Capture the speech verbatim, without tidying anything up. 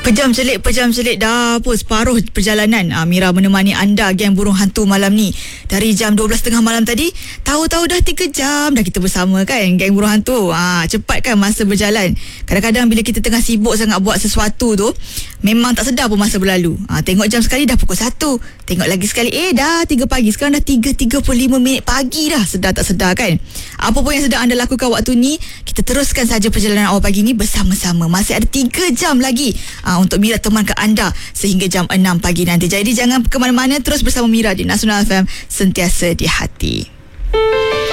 Pejam celik, pejam celik, dah pun separuh perjalanan. ah, Mira menemani anda geng burung hantu malam ni. Dari jam dua belas tiga puluh malam tadi, tahu-tahu dah tiga jam dah kita bersama kan, geng burung hantu. ah, Cepat kan masa berjalan. Kadang-kadang bila kita tengah sibuk sangat buat sesuatu tu, memang tak sedar pun masa berlalu. ah, Tengok jam sekali dah pukul satu, tengok lagi sekali, eh dah tiga pagi. Sekarang dah tiga tiga puluh lima minit pagi dah. Sedar tak sedar kan. Apa pun yang sedang anda lakukan waktu ni, kita teruskan saja perjalanan awal pagi ni bersama-sama. Masih ada tiga jam lagi uh, untuk Mira temankan anda sehingga jam enam pagi nanti. Jadi jangan ke mana-mana, terus bersama Mira di Nasional F M, sentiasa di hati.